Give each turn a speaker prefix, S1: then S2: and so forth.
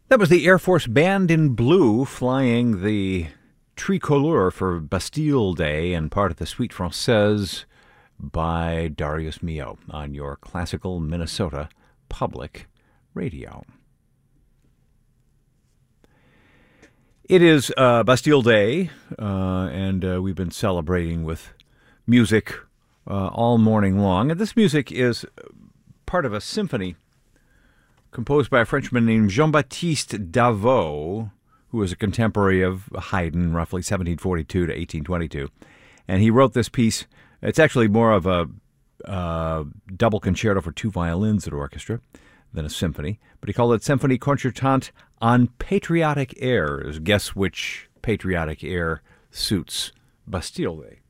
S1: That was the Air Force Band in Blue flying the tricolore for Bastille Day and part of the Suite Française by Darius Milhaud on your classical Minnesota public radio. It is Bastille Day, and we've been celebrating with music all morning long. And this music is part of a symphony composed by a Frenchman named Jean-Baptiste Davout, who was a contemporary of Haydn, roughly 1742 to 1822. And he wrote this piece. It's actually more of a double concerto for two violins and orchestra than a symphony, but he called it Symphonie Concertante on Patriotic Airs. Guess which patriotic air suits Bastille Day?